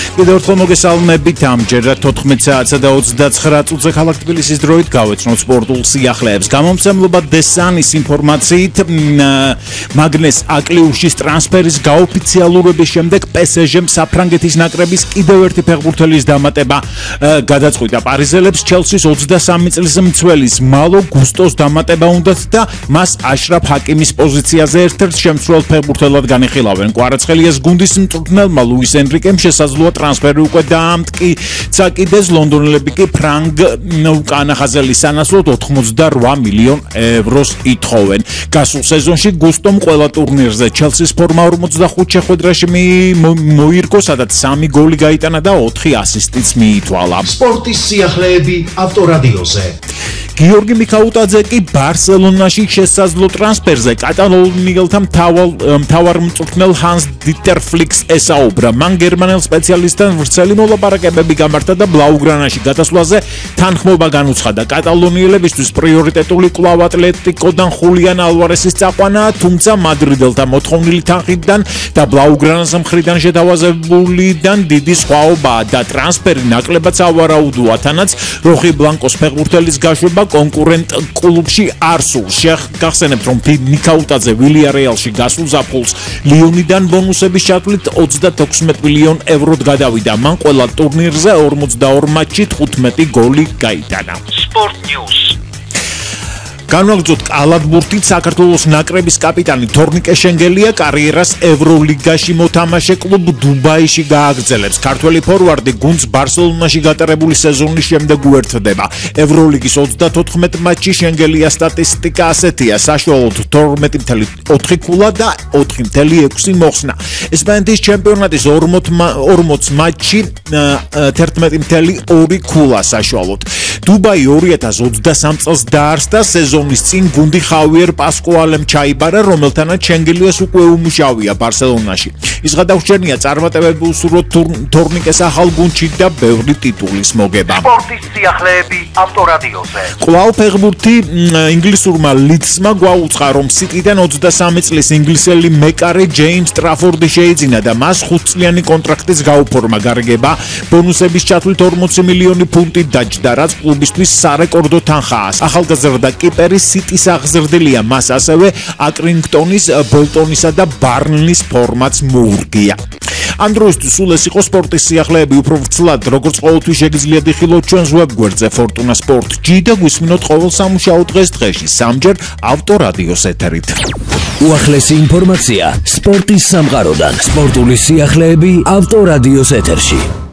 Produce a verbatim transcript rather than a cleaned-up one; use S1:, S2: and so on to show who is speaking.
S1: კიდევ ერთხელ მოგესალმებით ამჯერად თოთხმეტ საათსა და ოცდაცხრა წუთზე ქალაქ თბილისის დროით გავეცნოთ სპორტულ სიახლეებს. გამომცემლობა The Sun-ის ინფორმაციით მაგნეს აკლიუშის ტრანსფერის გაოფიციალურების შემდეგ P S G-მ საფრანგეთის ნაკრების კიდევ ერთი ფეხბურთელის დამატება გადაწყვიტა. პარიზელებს ჩელსის ოცდასამი წლის მცველის მალო გუსტოს დამატება უნდათ და მას აშრაფ ჰაკიმის პოზიციაზე ერთ-ერთ შემცვლელ ფეხბურთელად განიხილავენ. კვარაცხელიას გუნდის მწვრთნელმა ლუის ენრიკემ შესაძლოა ტრანსფერი უკვე დაამტკიცა კიდეც ლონდონელები კი ფრანგ უკანახაზელის სანაცვლოდ ოცდაოთხ მილიონ ევროს ითხოვენ. გასულ სეზონში გუსტომ ყველა ტურნირზე ჩელსის ფორმა ორმოცდახუთ შეხვედრაში მოირგო, სადაც სამი გოლი გაიტანა და ოთხი ასისტიც მიითვალა.
S2: სპორტის სიახლეები ავტორადიოზე.
S1: გიორგი მიქაუტაძე კი ბარსელონაში შესაძლო ტრანსფერზე კატალონიელთა მთავარ მწვრთნელ ჰანს დიტერ ფლიქს ესაუბრა. მან გერმანელ სპეციალისტთან ვრცელი მოლაპარაკებები გამართა და ბლაუგრანაში გადასვლაზე თანხმობა განუცხადა. კატალონიელებისთვის პრიორიტეტული კვლავ ატლეტიკოდან ხულიან ალვარესის წაყვანაა, თუმცა მადრიდელთა მოთხოვნილი თანხიდან და ბლაუგრანას მხრიდან შეთავაზებულიდან დიდი სხვაობაა და ტრანსფერი ნაკლებად სავარაუდოა, თანაც როხი ბლანკოს ფეხბურთელის გაშვება კონკურენტ კლუბში არ სურს. გახსენებთ, რომ მიქაუტაძე ვილიარეალში გასულ ზაფხულს ლიონიდან ბონუსების ჩათვლით ოცდათექვსმეტ მილიონ ევროდ გადავიდა. მან ყველა ტურნირზე ორმოცდაორი მატჩი თხუთმეტი გოლი გაიტანა.
S2: Sport News.
S1: განვაგრძოთ კალათბურთით. საქართველოს ნაკრების კაპიტანი თორნიკე შენგელია კარიერას ევროლიგაში მოთამაშე კლუბ დუბაიში გააგრძელებს. ქართველი ფორვარდი გუნდს ბარსელონაში გატარებული სეზონის შემდეგ უერთდება. ევროლიგის ოცდათოთხმეტ მატჩში შენგელიას სტატისტიკა ასეთია: საშუალოდ თორმეტი წუთი ოთხი ქულა და ოთხი წუთი ექვსი მოხსნა. ესპანეთის ჩემპიონატის ორმოც მატჩში თერთმეტი წუთი ორი ქულა საშუალოდ. დუბაი ორი ათას ოცდასამ წელს დაარსდა. სეზონის წინ გუნდი ხავიერ პასკუალემ ჩაიბარა, რომელთანაც შენგელიას უკვე უმუშავია ბარსელონაში. ის გადავრჩენია წარმატებები უსურვოთ თორნიკეს ახალ გუნდში და ბევრი ტიტულის მოგება.
S2: სპორტის სიახლეები ავტორადიოზე.
S1: კვლავ ფეხბურთი. ინგლისურმა ლიდსმა გვაუწყა, რომ სიტიდან ოცდასამი წლის ინგლისელი მეკარე ჯეიმს ტრაფორდი შეიძინა და მას ხუთწლიანი კონტრაქტის გაუფორმა. გარიგება ბონუსების ჩათვლით ორმოცი მილიონი ფუნტი დაჯდა, რაც კლუბისთვის სარეკორდო თანხაა. ახალგაზრდა კიპერი სიტის აღზრდილია, მას ასევე აკრინგტონის, ბოლტონისა და ბარნლის ფორმაც მოურგია. ამ დროისთვის სულ ეს იყო სპორტის სიახლეები. უფრო ვრცლად, როგორც ყოველთვის შეგიძლიათ იხილოთ ჩვენს ვებგვერდზე Fortuna Sport G და გვისმინოთ ყოველ სამუშაო დღეს დღეში სამჯერ ავტორადიოს ეთერით.
S3: უახლესი ინფორმაცია სპორტის სამყაროდან. სპორტული სიახლეები ავტორადიოს ეთერში.